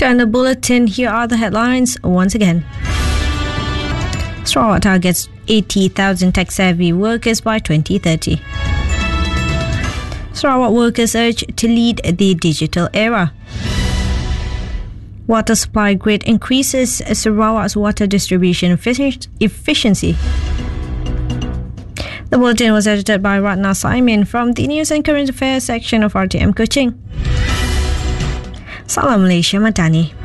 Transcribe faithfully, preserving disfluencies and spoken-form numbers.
on the bulletin, here are the headlines once again. Sarawak targets eighty thousand tech-savvy workers by twenty thirty. Sarawak workers urged to lead the digital era. Water supply grid increases Sarawak's water distribution efficiency. The bulletin was edited by Ratna Simon from the News and Current Affairs section of R T M Kuching. Salam Malaysia Madani.